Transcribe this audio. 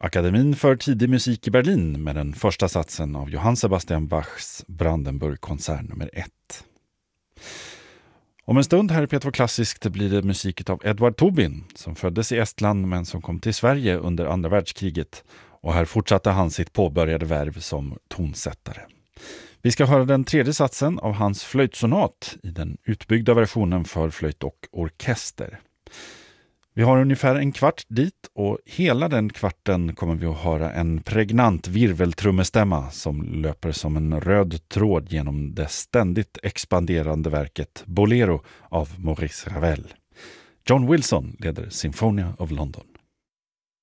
Akademin för tidig musik i Berlin med den första satsen av Johann Sebastian Bachs Brandenburg-konsert nummer 1. Om en stund här i P2 Klassiskt blir det musik av Edward Tobin som föddes i Estland men som kom till Sverige under andra världskriget, och här fortsatte han sitt påbörjade värv som tonsättare. Vi ska höra den tredje satsen av hans flöjtsonat i den utbyggda versionen för flöjt och orkester. Vi har ungefär en kvart dit, och hela den kvarten kommer vi att höra en pregnant virveltrummestämma som löper som en röd tråd genom det ständigt expanderande verket Bolero av Maurice Ravel. John Wilson leder Symphonia of London.